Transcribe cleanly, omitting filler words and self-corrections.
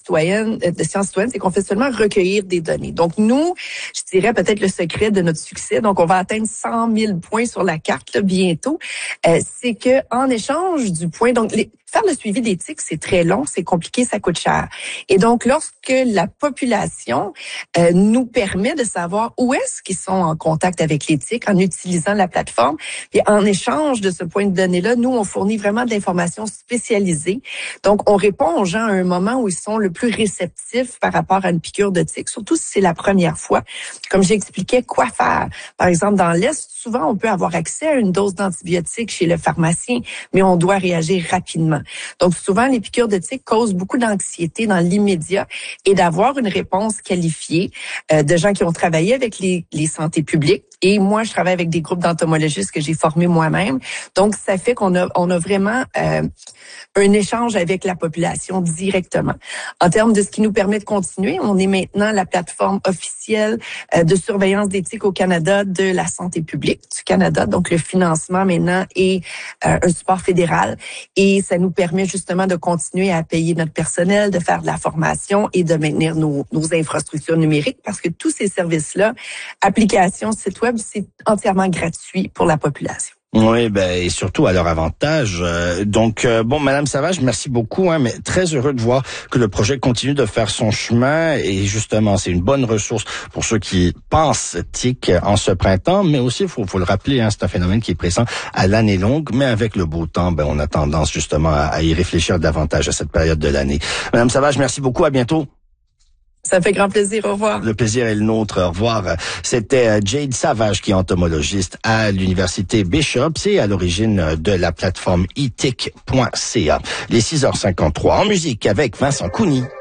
citoyennes, c'est qu'on fait seulement recueillir des données. Donc, nous, je dirais peut-être le secret de notre succès, donc on va atteindre 100 000 points sur la carte là, bientôt, c'est que en échange du point, donc faire le suivi d'éthique, c'est très long, c'est compliqué, ça coûte cher. Et donc, lorsque la population nous permet de savoir où est-ce qu'ils sont en contact avec l'éthique en utilisant la plateforme, et en échange de ce point de données-là, nous, on fournit vraiment de l'information spécialisée. Donc, on répond aux gens à un moment où ils sont le plus réceptifs par rapport à une piqûre de tique, surtout si c'est la première fois. Comme j'expliquais, quoi faire. Par exemple, dans l'Est, souvent, on peut avoir accès à une dose d'antibiotiques chez le pharmacien, mais on doit réagir rapidement. Donc, souvent, les piqûres de tique causent beaucoup d'anxiété dans l'immédiat et d'avoir une réponse qualifiée de gens qui ont travaillé avec les santé publiques. Et moi, je travaille avec des groupes d'entomologistes que j'ai formés moi-même. Donc, ça fait qu'on a vraiment un échange avec la population directement. En termes de ce qui nous permet de continuer, on est maintenant la plateforme officielle de surveillance d'éthique au Canada de la santé publique du Canada. Donc, le financement maintenant est un support fédéral et ça nous permet justement de continuer à payer notre personnel, de faire de la formation et de maintenir nos infrastructures numériques parce que tous ces services-là, applications, sites web, c'est entièrement gratuit pour la population. Oui, et surtout à leur avantage. Donc, Madame Savage, merci beaucoup, mais très heureux de voir que le projet continue de faire son chemin et justement, c'est une bonne ressource pour ceux qui pensent TIC en ce printemps, mais aussi, faut le rappeler, c'est un phénomène qui est présent à l'année longue, mais avec le beau temps, on a tendance justement à y réfléchir davantage à cette période de l'année. Madame Savage, merci beaucoup, à bientôt. Ça me fait grand plaisir. Au revoir. Le plaisir est le nôtre. Au revoir. C'était Jade Savage, qui est entomologiste à l'Université Bishop et à l'origine de la plateforme etic.ca. Les 6h53 en musique avec Vincent Cougny.